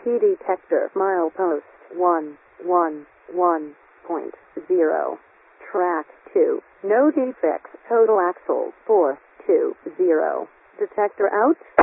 detector. Milepost 111.0. Track 2. No defects. Total axle 420. Detector out.